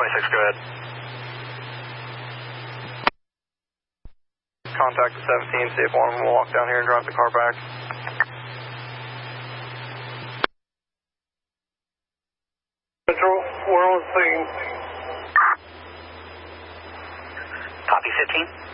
26, go ahead. Contact the 17, see if one of them will walk down here and drop the car back. Control, we're on scene. Copy 15.